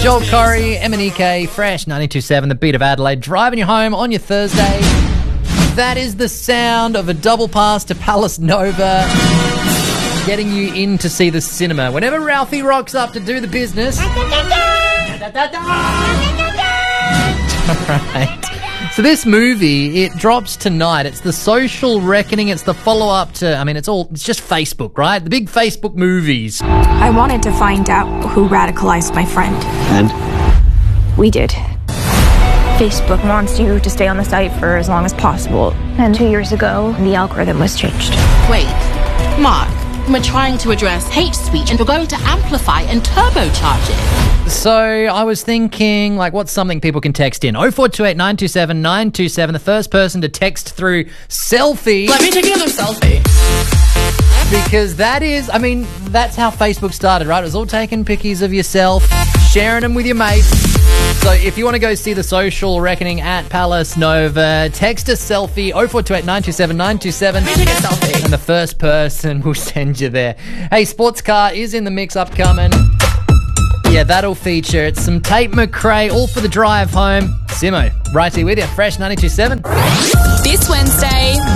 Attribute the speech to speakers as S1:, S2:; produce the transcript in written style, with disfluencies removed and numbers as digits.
S1: Joel Corey, MNEK, Fresh 92.7, the beat of Adelaide, driving you home on your Thursday. That is the sound of a double pass to Palace Nova, getting you in to see the cinema. Whenever Ralphie rocks up to do the business... Alright. So this movie, it drops tonight. It's The Social Reckoning. It's the follow-up to, it's just Facebook, right? The big Facebook movies.
S2: I wanted to find out who radicalized my friend.
S3: And?
S2: We did.
S3: Facebook wants you to stay on the site for as long as possible. And 2 years ago, the algorithm was changed.
S4: Wait, Mark, we're trying to address hate speech and we're going to amplify and turbocharge it.
S1: So I was thinking, what's something people can text in? 0428 927 927. The first person to text through selfie.
S4: Let me take another selfie.
S1: Because that's how Facebook started, right? It was all taking pickies of yourself, sharing them with your mates. So if you want to go see The Social Reckoning at Palace Nova, text a selfie, 0428 927 927.
S4: Let me take a selfie.
S1: And the first person will send you there. Hey, Sports Car is in the mix upcoming. Yeah, that'll feature. It's some Tate McRae, all for the drive home. Simo, right here with you, Fresh 92.7.
S5: This Wednesday,